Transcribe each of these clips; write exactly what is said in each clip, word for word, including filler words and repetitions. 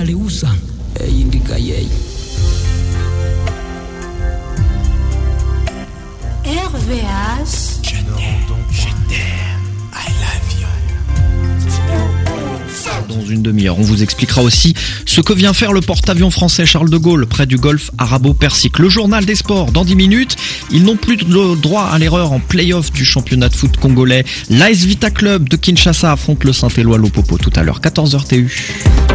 Kaleusa indika yeye R V H. Je t'aime, je t'aime, I love you. Dans une demi-heure, on vous expliquera aussi ce que vient faire le porte-avions français Charles de Gaulle près du golfe arabo-persique. Le journal des sports, dans dix minutes, ils n'ont plus le droit à l'erreur en play-off du championnat de foot congolais. L'A S Vita Club de Kinshasa affronte le Saint-Éloi Lopopo tout à l'heure, quatorze heures T U.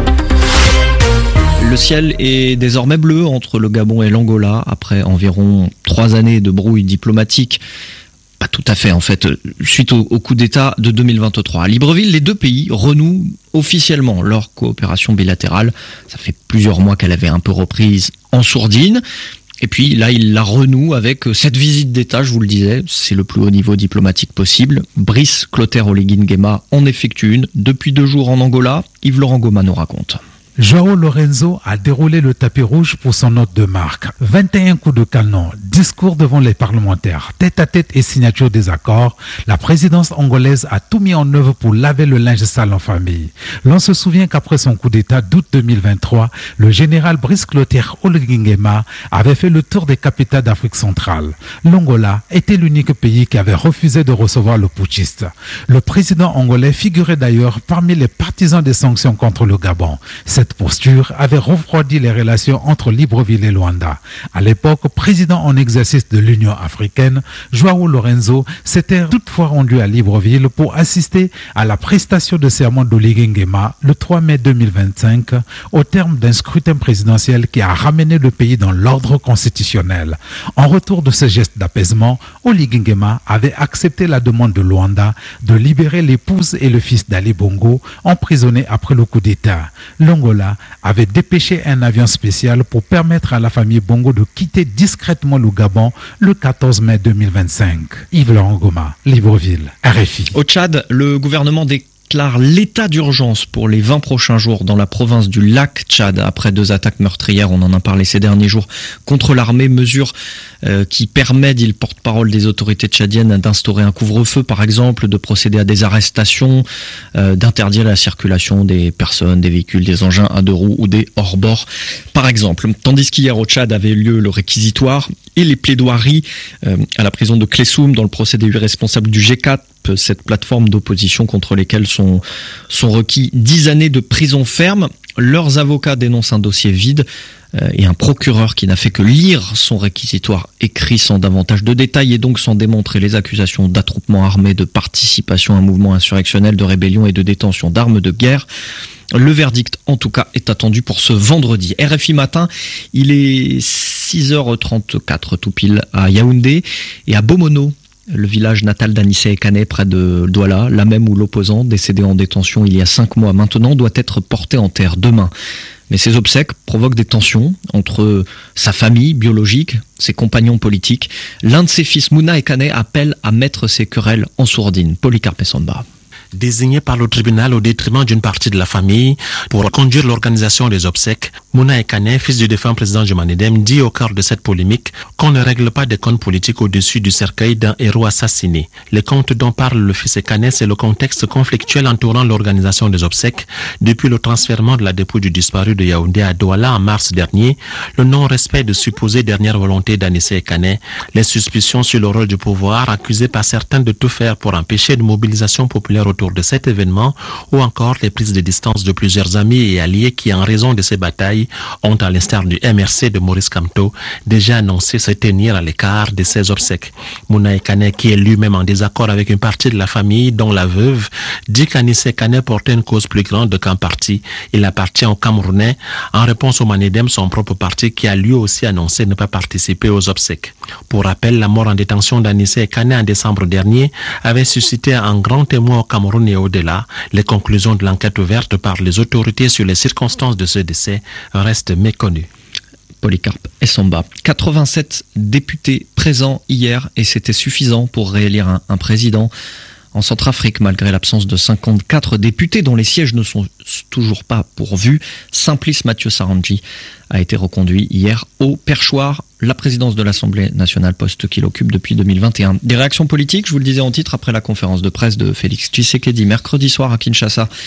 Le ciel est désormais bleu entre le Gabon et l'Angola après environ trois années de brouille diplomatique. Pas tout à fait en fait, suite au, au coup d'État de deux mille vingt-trois. À Libreville, les deux pays renouent officiellement leur coopération bilatérale. Ça fait plusieurs mois qu'elle avait un peu reprise en sourdine. Et puis là, ils la renouent avec cette visite d'État, je vous le disais, c'est le plus haut niveau diplomatique possible. Brice Clotaire Oligui Nguema en effectue une depuis deux jours en Angola. Yves-Laurent Goma nous raconte. João Lorenzo a déroulé le tapis rouge pour son hôte de marque. vingt et un coups de canon, discours devant les parlementaires, tête-à-tête et signature des accords. La présidence angolaise a tout mis en œuvre pour laver le linge sale en famille. L'on se souvient qu'après son coup d'État d'août deux mille vingt-trois, le général Brice Clotaire Oligui Nguema avait fait le tour des capitales d'Afrique centrale. L'Angola était l'unique pays qui avait refusé de recevoir le putschiste. Le président angolais figurait d'ailleurs parmi les partisans des sanctions contre le Gabon. Cette posture avait refroidi les relations entre Libreville et Luanda. À l'époque, président en exercice de l'Union africaine, João Lorenzo s'était toutefois rendu à Libreville pour assister à la prestation de serment d'Oligui Nguema le trois mai deux mille vingt-cinq, au terme d'un scrutin présidentiel qui a ramené le pays dans l'ordre constitutionnel. En retour de ce geste d'apaisement, Oligui Nguema avait accepté la demande de Luanda de libérer l'épouse et le fils d'Ali Bongo, emprisonnés après le coup d'État. L'Angola avait dépêché un avion spécial pour permettre à la famille Bongo de quitter discrètement le Gabon le quatorze mai deux mille vingt-cinq. Yves-Laurent Goma, Libreville, R F I. Au Tchad, le gouvernement déclare l'état d'urgence pour les vingt prochains jours dans la province du lac Tchad après deux attaques meurtrières, on en a parlé ces derniers jours, contre l'armée, mesure euh, qui permet, dit le porte-parole des autorités tchadiennes, d'instaurer un couvre-feu par exemple, de procéder à des arrestations, euh, d'interdire la circulation des personnes, des véhicules, des engins à deux roues ou des hors-bord par exemple. Tandis qu'hier au Tchad avait lieu le réquisitoire et les plaidoiries euh, à la prison de Klessoum dans le procès des huit responsables du G quatre, cette plateforme d'opposition contre lesquelles sont, sont requis dix années de prison ferme. Leurs avocats dénoncent un dossier vide euh, et un procureur qui n'a fait que lire son réquisitoire écrit sans davantage de détails et donc sans démontrer les accusations d'attroupement armé, de participation à un mouvement insurrectionnel, de rébellion et de détention d'armes de guerre. Le verdict, en tout cas, est attendu pour ce vendredi. R F I matin, il est six heures trente-quatre tout pile à Yaoundé et à Bomono, le village natal d'Anissé Ekane près de Douala, là même où l'opposant, décédé en détention il y a cinq mois maintenant, doit être porté en terre demain. Mais ces obsèques provoquent des tensions entre sa famille biologique, ses compagnons politiques. L'un de ses fils, Mouna Ekane, appelle à mettre ces querelles en sourdine. Polycarpe Samba. Désigné par le tribunal au détriment d'une partie de la famille pour conduire l'organisation des obsèques, Mouna Ekane, fils du défunt président Jumanedem, dit au cœur de cette polémique qu'on ne règle pas des comptes politiques au-dessus du cercueil d'un héros assassiné. Les comptes dont parle le fils Ekane, c'est le contexte conflictuel entourant l'organisation des obsèques depuis le transfèrement de la dépouille du disparu de Yaoundé à Douala en mars dernier, le non-respect de supposées dernières volontés d'Anissé Ekane, les suspicions sur le rôle du pouvoir accusé par certains de tout faire pour empêcher une mobilisation populaire autour de cet événement, ou encore les prises de distance de plusieurs amis et alliés qui, en raison de ces batailles, ont, à l'instar du M R C de Maurice Kamto, déjà annoncé se tenir à l'écart de ces obsèques. Mouna Ekane, qui est lui-même en désaccord avec une partie de la famille, dont la veuve, dit qu'Anissé Ekane portait une cause plus grande qu'un parti. Il appartient aux Camerounais, en réponse au Manedem, son propre parti, qui a lui aussi annoncé ne pas participer aux obsèques. Pour rappel, la mort en détention d'Anissé Ekane en décembre dernier avait suscité un grand témoin au Cameroun et au-delà. Les conclusions de l'enquête ouverte par les autorités sur les circonstances de ce décès restent méconnues. Polycarpe Samba. quatre-vingt-sept députés présents hier et c'était suffisant pour réélire un, un président. En Centrafrique, malgré l'absence de cinquante-quatre députés dont les sièges ne sont toujours pas pourvus, Simplice Mathieu Sarandji a été reconduit hier au perchoir, la présidence de l'Assemblée nationale, poste qu'il occupe depuis deux mille vingt et un. Des réactions politiques, je vous le disais en titre, après la conférence de presse de Félix Tshisekedi mercredi soir à Kinshasa.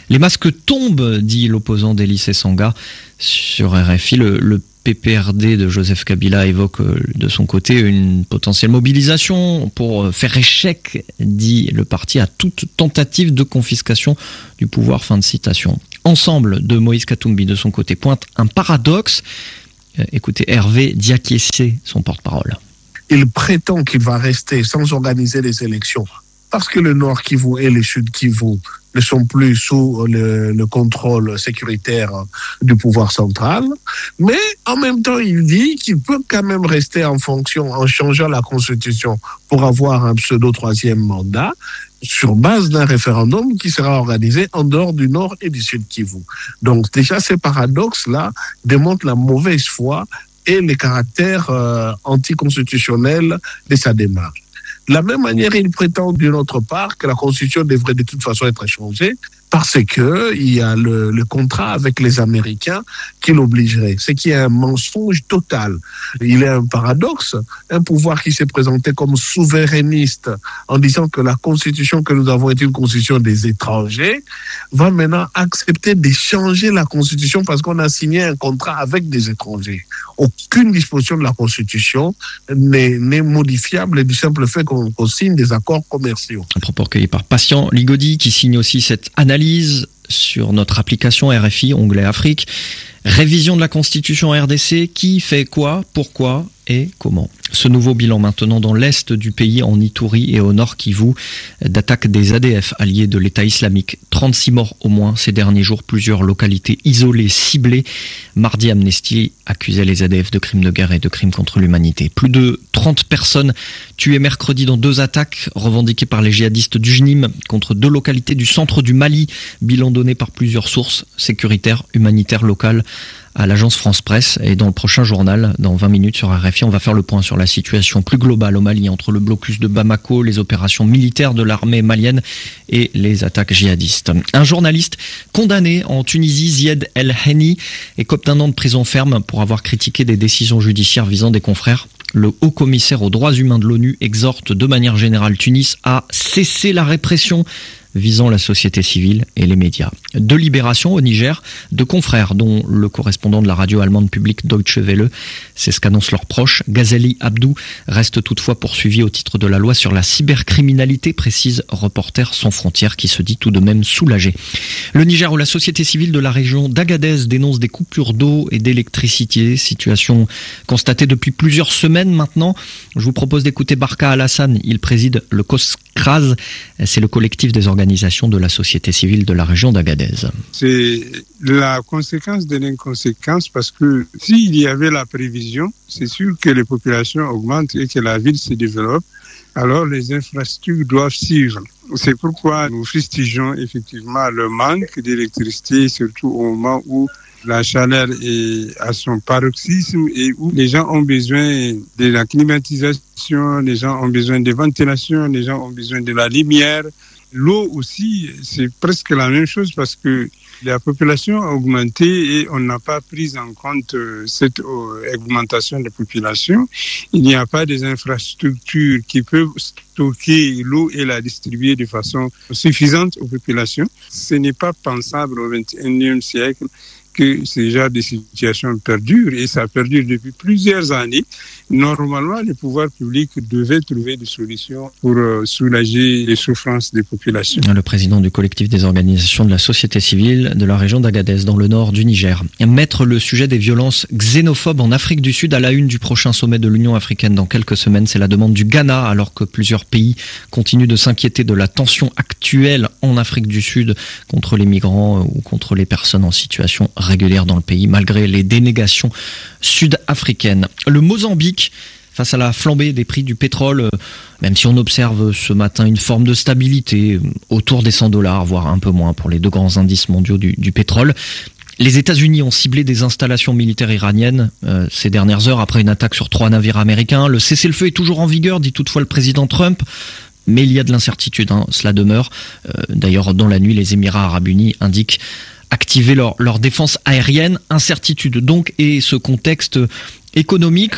Les masques tombent, dit l'opposant d'Elie Sesanga sur R F I. Le, le P P R D de Joseph Kabila évoque de son côté une potentielle mobilisation pour faire échec, dit le parti, à toute tentative de confiscation du pouvoir. Fin de citation. Ensemble de Moïse Katumbi de son côté pointe un paradoxe. Écoutez Hervé Diakessé, son porte-parole. Il prétend qu'il va rester sans organiser les élections parce que le Nord Kivu et le Sud Kivu ne sont plus sous le, le contrôle sécuritaire du pouvoir central. Mais en même temps, il dit qu'il peut quand même rester en fonction en changeant la Constitution pour avoir un pseudo-troisième mandat sur base d'un référendum qui sera organisé en dehors du Nord et du Sud Kivu. Donc déjà, ces paradoxes-là démontrent la mauvaise foi et les caractères euh, anticonstitutionnels de sa démarche. De la même manière, il prétend d'une autre part que la Constitution devrait de toute façon être changée parce qu'il y a le, le contrat avec les Américains qui l'obligerait, ce qui est un mensonge total. Il est un paradoxe, un pouvoir qui s'est présenté comme souverainiste en disant que la Constitution que nous avons est une Constitution des étrangers, va maintenant accepter de changer la Constitution parce qu'on a signé un contrat avec des étrangers. Aucune disposition de la Constitution n'est, n'est modifiable du simple fait qu'on, qu'on signe des accords commerciaux. Un propos recueilli par Patient Ligodi qui signe aussi cette analyse sur notre application R F I, onglet Afrique. Révision de la Constitution R D C, qui fait quoi, pourquoi et comment. Ce nouveau bilan maintenant dans l'est du pays, en Ituri et au nord Kivu, d'attaques des A D F alliés de l'État islamique. trente-six morts au moins ces derniers jours, plusieurs localités isolées, ciblées. Mardi, Amnesty accusait les A D F de crimes de guerre et de crimes contre l'humanité. Plus de trente personnes tuées mercredi dans deux attaques revendiquées par les djihadistes du J N I M contre deux localités du centre du Mali. Bilan donné par plusieurs sources sécuritaires, humanitaires, locales, à l'agence France Presse. Et dans le prochain journal, dans vingt minutes sur R F I, on va faire le point sur la situation plus globale au Mali entre le blocus de Bamako, les opérations militaires de l'armée malienne et les attaques djihadistes. Un journaliste condamné en Tunisie, Zied El Henni, écope d'un an de prison ferme pour avoir critiqué des décisions judiciaires visant des confrères. Le haut commissaire aux droits humains de l'ONU exhorte de manière générale Tunis à cesser la répression visant la société civile et les médias. Deux libérations au Niger, deux confrères, dont le correspondant de la radio allemande publique Deutsche Welle. C'est ce qu'annoncent leurs proches. Ghazali Abdou reste toutefois poursuivi au titre de la loi sur la cybercriminalité, précise Reporters sans frontières, qui se dit tout de même soulagé. Le Niger, où la société civile de la région d'Agadez dénonce des coupures d'eau et d'électricité, situation constatée depuis plusieurs semaines maintenant. Je vous propose d'écouter Barka Alassane. Il préside le COSCRAS, c'est le collectif des organisations de la société civile de la région d'Agadez. C'est la conséquence de l'inconséquence parce que s'il y avait la prévision, c'est sûr que les populations augmentent et que la ville se développe, alors les infrastructures doivent suivre. C'est pourquoi nous fustigeons effectivement le manque d'électricité, surtout au moment où la chaleur est à son paroxysme et où les gens ont besoin de la climatisation, les gens ont besoin de ventilation, les gens ont besoin de la lumière. L'eau aussi, c'est presque la même chose parce que la population a augmenté et on n'a pas pris en compte cette augmentation de la population. Il n'y a pas des infrastructures qui peuvent stocker l'eau et la distribuer de façon suffisante aux populations. Ce n'est pas pensable au vingt et unième siècle que ce genre de situation perdure et ça perdure depuis plusieurs années. Normalement, les pouvoirs publics devaient trouver des solutions pour soulager les souffrances des populations. Le président du collectif des organisations de la société civile de la région d'Agadez, dans le nord du Niger. Mettre le sujet des violences xénophobes en Afrique du Sud à la une du prochain sommet de l'Union africaine dans quelques semaines, c'est la demande du Ghana, alors que plusieurs pays continuent de s'inquiéter de la tension actuelle en Afrique du Sud contre les migrants ou contre les personnes en situation régulière dans le pays, malgré les dénégations sud-africaines. Le Mozambique, face à la flambée des prix du pétrole, même si on observe ce matin une forme de stabilité autour des cent dollars, voire un peu moins pour les deux grands indices mondiaux du, du pétrole. Les États-Unis ont ciblé des installations militaires iraniennes euh, ces dernières heures après une attaque sur trois navires américains. Le cessez-le-feu est toujours en vigueur, dit toutefois le président Trump. Mais il y a de l'incertitude, hein, cela demeure. Euh, d'ailleurs, dans la nuit, les Émirats arabes unis indiquent activer leur, leur défense aérienne. Incertitude donc, et ce contexte économique,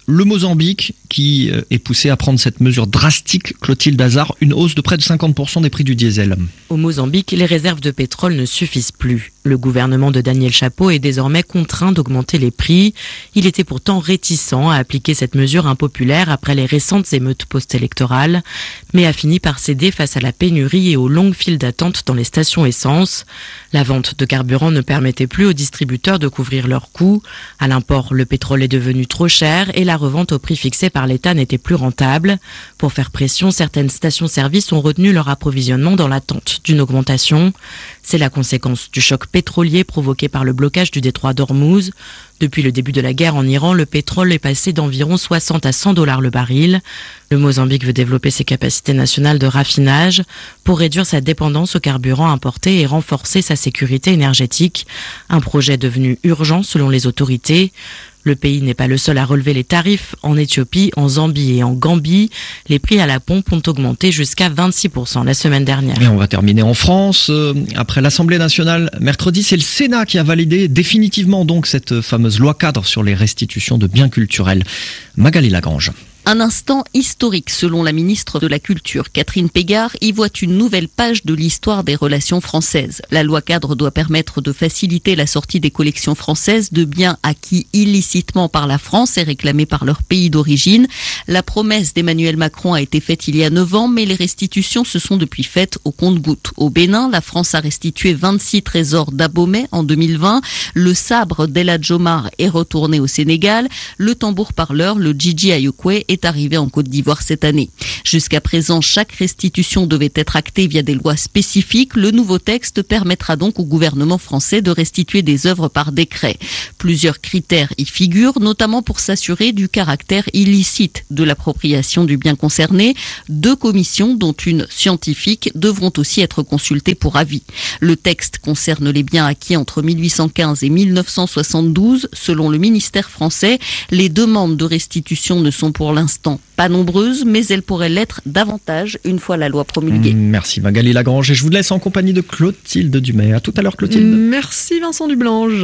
le Mozambique qui est poussé à prendre cette mesure drastique, Clotilde Hazard, une hausse de près de cinquante pour cent des prix du diesel. Au Mozambique, les réserves de pétrole ne suffisent plus. Le gouvernement de Daniel Chapo est désormais contraint d'augmenter les prix. Il était pourtant réticent à appliquer cette mesure impopulaire après les récentes émeutes post-électorales, mais a fini par céder face à la pénurie et aux longues files d'attente dans les stations essence. La vente de carburant ne permettait plus aux distributeurs de couvrir leurs coûts. À l'import, le pétrole est devenu trop cher et la revente au prix fixé par l'État n'était plus rentable. Pour faire pression, certaines stations-service ont retenu leur approvisionnement dans l'attente d'une augmentation. C'est la conséquence du choc pétrolier provoqué par le blocage du détroit d'Ormuz. Depuis le début de la guerre en Iran, le pétrole est passé d'environ soixante à cent dollars le baril. Le Mozambique veut développer ses capacités nationales de raffinage pour réduire sa dépendance aux carburants importés et renforcer sa sécurité énergétique. Un projet devenu urgent selon les autorités. Le pays n'est pas le seul à relever les tarifs. En Éthiopie, en Zambie et en Gambie, les prix à la pompe ont augmenté jusqu'à vingt-six pour cent la semaine dernière. Et on va terminer en France. Après l'Assemblée nationale, mercredi, c'est le Sénat qui a validé définitivement donc cette fameuse loi cadre sur les restitutions de biens culturels. Magali Lagrange. Un instant historique selon la ministre de la Culture, Catherine Pégard, y voit une nouvelle page de l'histoire des relations françaises. La loi cadre doit permettre de faciliter la sortie des collections françaises de biens acquis illicitement par la France et réclamés par leur pays d'origine. La promesse d'Emmanuel Macron a été faite il y a neuf ans, mais les restitutions se sont depuis faites au compte-gouttes. Au Bénin, la France a restitué vingt-six trésors d'Abomey en deux mille vingt. Le sabre d'El Hadj Omar est retourné au Sénégal. Le tambour parleur, le Djidji Ayokwe, est arrivé en Côte d'Ivoire cette année. Jusqu'à présent, chaque restitution devait être actée via des lois spécifiques. Le nouveau texte permettra donc au gouvernement français de restituer des œuvres par décret. Plusieurs critères y figurent, notamment pour s'assurer du caractère illicite de l'appropriation du bien concerné. Deux commissions, dont une scientifique, devront aussi être consultées pour avis. Le texte concerne les biens acquis entre mille huit cent quinze et mille neuf cent soixante-douze. Selon le ministère français, les demandes de restitution ne sont pour l'instant pas nombreuses, mais elles pourraient l'être davantage une fois la loi promulguée. Merci Magali Lagrange et je vous laisse en compagnie de Clotilde Dumais. À tout à l'heure Clotilde. Merci Vincent Dublange.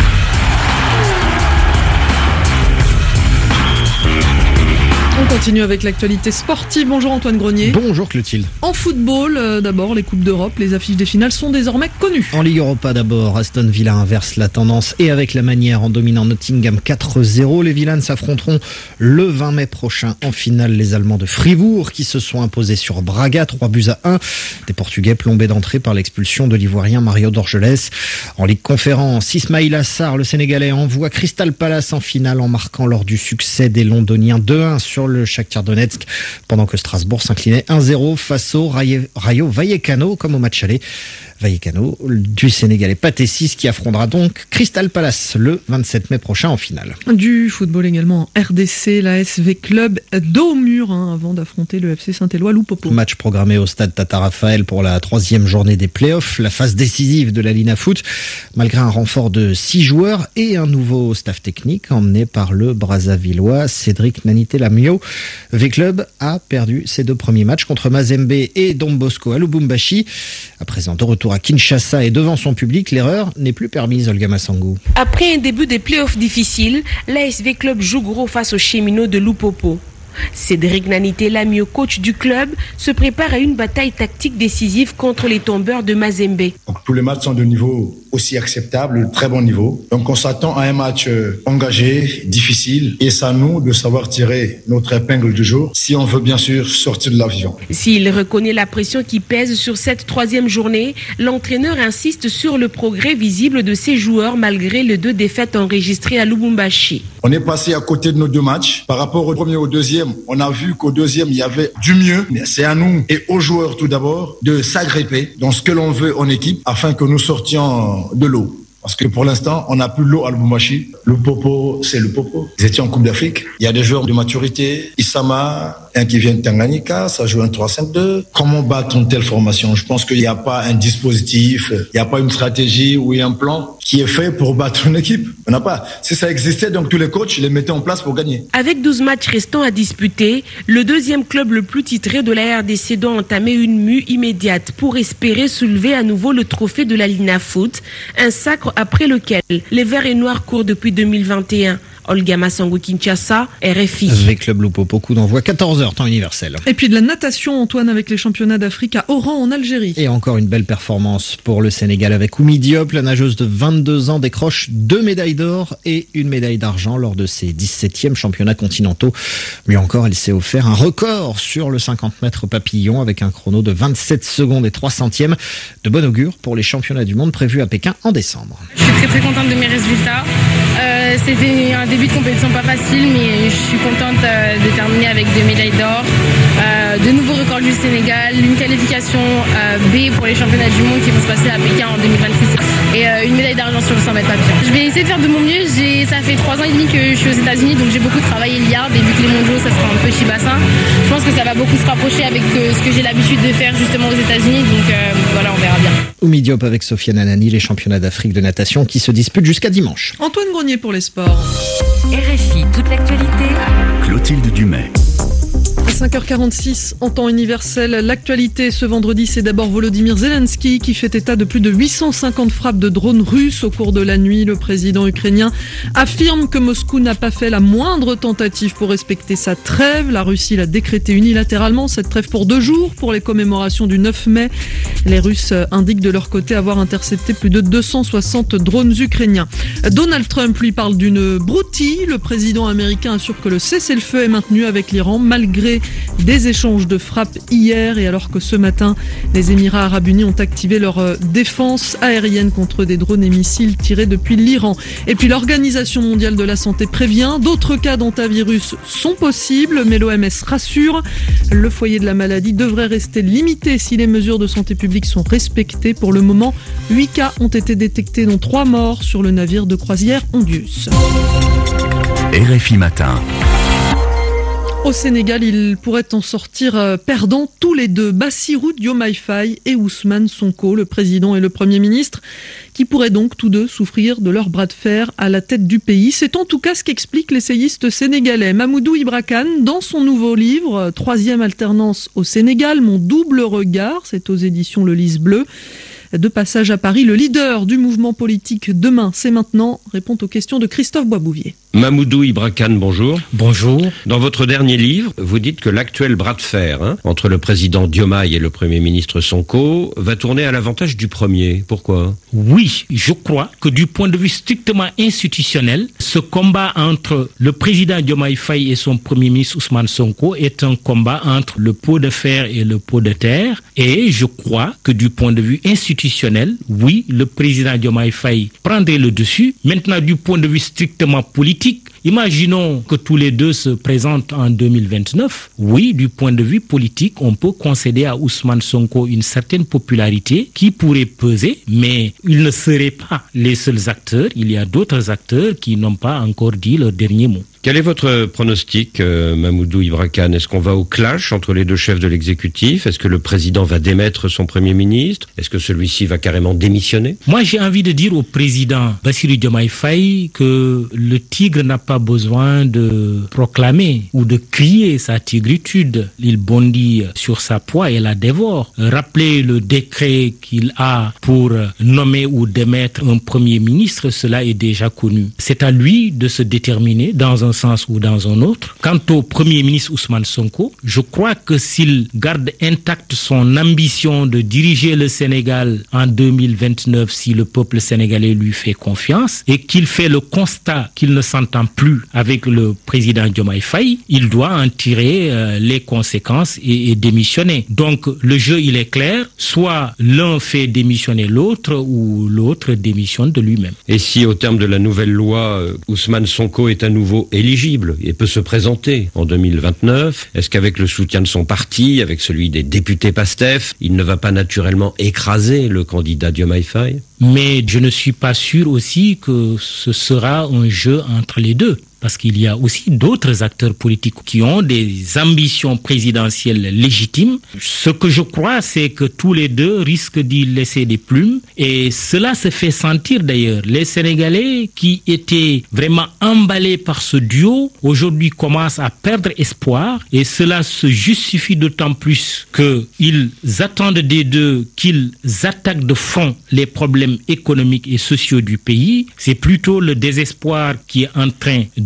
On continue avec l'actualité sportive. Bonjour Antoine Grenier. Bonjour Clotilde. En football, euh, d'abord, les Coupes d'Europe, les affiches des finales sont désormais connues. En Ligue Europa d'abord, Aston Villa inverse la tendance et avec la manière en dominant Nottingham quatre zéro. Les Villans s'affronteront le vingt mai prochain en finale. Les Allemands de Fribourg qui se sont imposés sur Braga, trois buts à un. Des Portugais plombés d'entrée par l'expulsion de l'Ivoirien Mario Dorgelès. En Ligue Conférence, Ismaïla Sarr, le Sénégalais, envoie Crystal Palace en finale en marquant lors du succès des Londoniens deux un sur le Shakhtar Donetsk, pendant que Strasbourg s'inclinait un zéro face au Rayo Vallecano, comme au match aller. Vallecano du Sénégalais Pathé six qui affrontera donc Crystal Palace le vingt-sept mai prochain en finale. Du football également en R D C, la S V Club dos au mur hein, avant d'affronter le F C Saint-Éloi Loupopo. Match programmé au stade Tata Raphaël pour la troisième journée des playoffs, la phase décisive de la Lina Foot, malgré un renfort de six joueurs et un nouveau staff technique emmené par le Brazzavillois Cédric Nanité-Lamio. V Club a perdu ses deux premiers matchs contre Mazembe et Don Bosco à Lubumbashi. À présent de retour à Kinshasa et devant son public, l'erreur n'est plus permise, Olga Massangou. Après un début des playoffs difficiles, l'A S V Club joue gros face aux Cheminots de Loupopo. Cédric Nanité-Lamio, coach du club, se prépare à une bataille tactique décisive contre les tombeurs de Mazembe. Donc, tous les matchs sont de niveau aussi acceptable, de très bon niveau. Donc on s'attend à un match engagé, difficile, et c'est à nous de savoir tirer notre épingle du jour si on veut bien sûr sortir de l'avion. S'il reconnaît la pression qui pèse sur cette troisième journée, l'entraîneur insiste sur le progrès visible de ses joueurs malgré les deux défaites enregistrées à Lubumbashi. On est passé à côté de nos deux matchs. Par rapport au premier et au deuxième, on a vu qu'au deuxième, il y avait du mieux. Mais c'est à nous et aux joueurs tout d'abord de s'agripper dans ce que l'on veut en équipe afin que nous sortions de l'eau. Parce que pour l'instant, on n'a plus l'eau à Lubumbashi. Le Popo, c'est le Popo. Ils étaient en Coupe d'Afrique. Il y a des joueurs de maturité. Issama, un qui vient de Tanganyika, ça joue un trois cinq deux. Comment battre une telle formation? Je pense qu'il n'y a pas un dispositif, il n'y a pas une stratégie ou un plan qui est fait pour battre une équipe. On n'a pas. Si ça existait, donc tous les coachs les mettaient en place pour gagner. Avec douze matchs restants à disputer, le deuxième club le plus titré de la R D C doit entamer une mue immédiate pour espérer soulever à nouveau le trophée de la Lina Foot, un sacre après lequel les Verts et Noirs courent depuis deux mille vingt et un. Olga Massango Kinshasa, R F I. Avec Club Loupopo, coup d'envoi quatorze heures, temps universel. Et puis de la natation, Antoine, avec les championnats d'Afrique à Oran en Algérie. Et encore une belle performance pour le Sénégal avec Oumi Diop. La nageuse de vingt-deux ans décroche deux médailles d'or et une médaille d'argent lors de ses dix-septièmes championnats continentaux. Mieux encore, elle s'est offert un record sur le cinquante mètres papillon avec un chrono de vingt-sept secondes et trois centièmes. De bon augure pour les championnats du monde prévus à Pékin en décembre. Je suis très très contente de mes résultats. Euh, c'était un début de compétition pas facile, mais je suis contente euh, de terminer avec deux médailles d'or, euh, de nouveaux records du Sénégal, une qualification euh, B pour les championnats du monde qui vont se passer à Pékin en deux mille vingt-six et euh, une médaille d'argent sur le cent mètres papillon. Je vais essayer de faire de mon mieux. J'ai, ça fait trois ans et demi que je suis aux États-Unis, donc j'ai beaucoup travaillé le yard et vu que les mondiaux ça sera un peu chibassin, je pense que ça va beaucoup se rapprocher avec euh, ce que j'ai l'habitude de faire justement aux États-Unis, donc euh, voilà, on verra bien. Oumi Diop avec Sofiane Anani, les championnats d'Afrique de natation qui se disputent jusqu'à dimanche. Antoine Grenier pour les sports. R F I, toute l'actualité. Clotilde Dumais. À cinq heures quarante-six, en temps universel, l'actualité ce vendredi, c'est d'abord Volodymyr Zelensky qui fait état de plus de huit cent cinquante frappes de drones russes au cours de la nuit. Le président ukrainien affirme que Moscou n'a pas fait la moindre tentative pour respecter sa trêve. La Russie l'a décrété unilatéralement, cette trêve pour deux jours pour les commémorations du neuf mai. Les Russes indiquent de leur côté avoir intercepté plus de deux cent soixante drones ukrainiens. Donald Trump lui parle d'une broutille. Le président américain assure que le cessez-le-feu est maintenu avec l'Iran malgré des échanges de frappes hier et alors que ce matin, les Émirats Arabes Unis ont activé leur défense aérienne contre des drones et missiles tirés depuis l'Iran. Et puis l'Organisation mondiale de la santé prévient, d'autres cas d'hantavirus sont possibles, mais l'O M S rassure. Le foyer de la maladie devrait rester limité si les mesures de santé publique sont respectées. Pour le moment, huit cas ont été détectés, dont trois morts sur le navire de croisière Ondius. R F I Matin. Au Sénégal, il pourrait en sortir perdant tous les deux, Bassirou Diomaye Faye et Ousmane Sonko, le président et le Premier ministre, qui pourraient donc tous deux souffrir de leur bras de fer à la tête du pays. C'est en tout cas ce qu'explique l'essayiste sénégalais Mamoudou Ibra Kane dans son nouveau livre « Troisième alternance au Sénégal, mon double regard », c'est aux éditions Le Lys Bleu. De passage à Paris, le leader du mouvement politique Demain, c'est maintenant, répond aux questions de Christophe Boisbouvier. Mamoudou Ibra Kane, bonjour. Bonjour. Dans votre dernier livre, vous dites que l'actuel bras de fer hein, entre le président Diomaye et le Premier ministre Sonko va tourner à l'avantage du premier. Pourquoi ? Oui, je crois que du point de vue strictement institutionnel, ce combat entre le président Diomaye Faye et son Premier ministre Ousmane Sonko est un combat entre le pot de fer et le pot de terre. Et je crois que du point de vue institutionnel, oui, le président Diomaye Faye prendrait le dessus. Maintenant, du point de vue strictement politique, imaginons que tous les deux se présentent en deux mille vingt-neuf. Oui, du point de vue politique, on peut concéder à Ousmane Sonko une certaine popularité qui pourrait peser, mais ils ne seraient pas les seuls acteurs. Il y a d'autres acteurs qui n'ont pas encore dit leur dernier mot. Quel est votre pronostic, euh, Mamoudou Ibra Kane ? Est-ce qu'on va au clash entre les deux chefs de l'exécutif ? Est-ce que le président va démettre son Premier ministre ? Est-ce que celui-ci va carrément démissionner ? Moi, j'ai envie de dire au président Bassirou Diomaye Faye que le tigre n'a pas besoin de proclamer ou de crier sa tigritude. Il bondit sur sa proie et la dévore. Rappelez le décret qu'il a pour nommer ou démettre un Premier ministre, cela est déjà connu. C'est à lui de se déterminer dans un sens ou dans un autre. Quant au Premier ministre Ousmane Sonko, je crois que s'il garde intacte son ambition de diriger le Sénégal en deux mille vingt-neuf, si le peuple sénégalais lui fait confiance, et qu'il fait le constat qu'il ne s'entend plus avec le président Diomaye Faye, il doit en tirer euh, les conséquences et, et démissionner. Donc le jeu, il est clair, soit l'un fait démissionner l'autre ou l'autre démissionne de lui-même. Et si au terme de la nouvelle loi, euh, Ousmane Sonko est à nouveau éligible et peut se présenter en deux mille vingt-neuf, est-ce qu'avec le soutien de son parti, avec celui des députés PASTEF, il ne va pas naturellement écraser le candidat Diomaye Faye ? Mais je ne suis pas sûr aussi que ce sera un jeu entre les deux. Parce qu'il y a aussi d'autres acteurs politiques qui ont des ambitions présidentielles légitimes. Ce que je crois, c'est que tous les deux risquent d'y laisser des plumes. Et cela se fait sentir d'ailleurs. Les Sénégalais qui étaient vraiment emballés par ce duo, aujourd'hui commencent à perdre espoir. Et cela se justifie d'autant plus qu'ils attendent des deux qu'ils attaquent de front les problèmes économiques et sociaux du pays. C'est plutôt le désespoir qui est en train de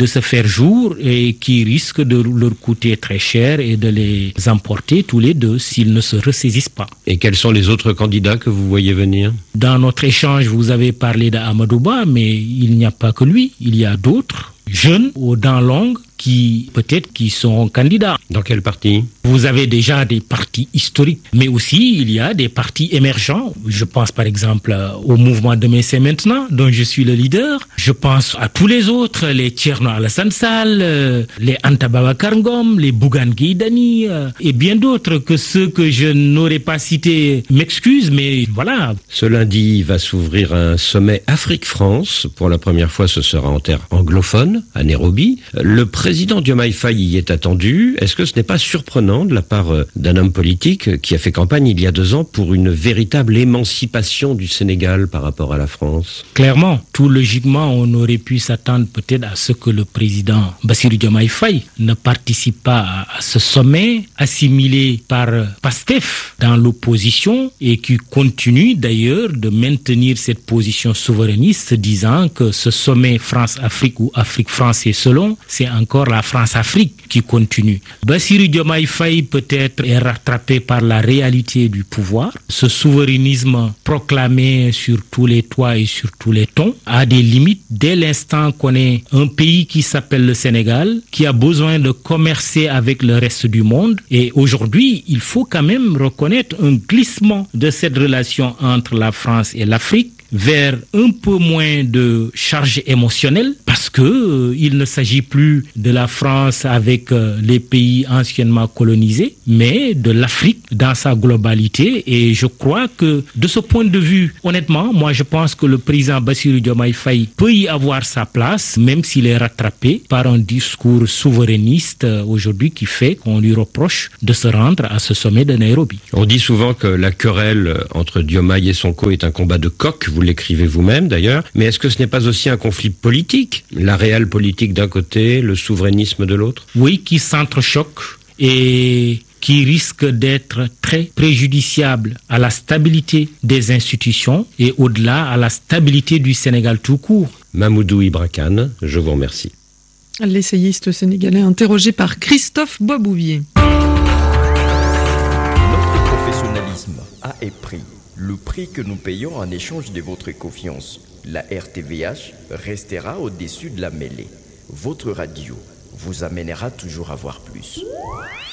se faire jour et qui risquent de leur coûter très cher et de les emporter tous les deux s'ils ne se ressaisissent pas. Et quels sont les autres candidats que vous voyez venir? Dans notre échange, vous avez parlé d'Amadouba, mais il n'y a pas que lui, il y a d'autres jeunes aux dents longues qui peut-être qui seront candidats. Dans quel parti? Vous avez déjà des partis historiques, mais aussi il y a des partis émergents. Je pense par exemple au mouvement Demain c'est maintenant, dont je suis le leader. Je pense à tous les autres, les Thierno Alassane Sall, les Anta Babacar Ngom, les Bougane Gueye Dany, et bien d'autres que ceux que je n'aurais pas cités m'excusent, mais voilà. Ce lundi va s'ouvrir un sommet Afrique-France. Pour la première fois, ce sera en terre anglophone, à Nairobi. Le Le président Diomaye Faye y est attendu. Est-ce que ce n'est pas surprenant de la part d'un homme politique qui a fait campagne il y a deux ans pour une véritable émancipation du Sénégal par rapport à la France? Clairement, tout logiquement, on aurait pu s'attendre peut-être à ce que le président Bassirou Diomaye Faye ne participe pas à ce sommet assimilé par Pastef dans l'opposition et qui continue d'ailleurs de maintenir cette position souverainiste, disant que ce sommet France-Afrique ou Afrique-France et selon, c'est encore la France-Afrique qui continue. Bassirou Diomaye Faye peut-être est rattrapé par la réalité du pouvoir. Ce souverainisme proclamé sur tous les toits et sur tous les tons a des limites dès l'instant qu'on est un pays qui s'appelle le Sénégal, qui a besoin de commercer avec le reste du monde. Et aujourd'hui, il faut quand même reconnaître un glissement de cette relation entre la France et l'Afrique vers un peu moins de charge émotionnelle parce que euh, il ne s'agit plus de la France avec euh, les pays anciennement colonisés, mais de l'Afrique dans sa globalité. Et je crois que de ce point de vue, honnêtement, moi je pense que le président Bassirou Diomaye Faye peut y avoir sa place, même s'il est rattrapé par un discours souverainiste euh, aujourd'hui qui fait qu'on lui reproche de se rendre à ce sommet de Nairobi. On dit souvent que la querelle entre Diomaye et Sonko est un combat de coq. Vous l'écrivez vous-même d'ailleurs, mais est-ce que ce n'est pas aussi un conflit politique? La réelle politique d'un côté, le souverainisme de l'autre? Oui, qui s'entrechoquent et qui risque d'être très préjudiciable à la stabilité des institutions et au-delà à la stabilité du Sénégal tout court. Mamoudou Ibra Kane, je vous remercie. L'essayiste sénégalais interrogé par Christophe Boisbouvier. Notre professionnalisme a un prix. Le prix que nous payons en échange de votre confiance. La R T V H restera au-dessus de la mêlée. Votre radio vous amènera toujours à voir plus.